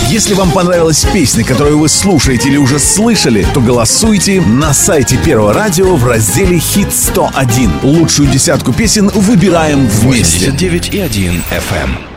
Если вам понравилась песня, которую вы слушаете или уже слышали, то голосуйте на сайте Первого радио в разделе «Хит 101». Лучшую десятку песен выбираем вместе. 89,1 FM.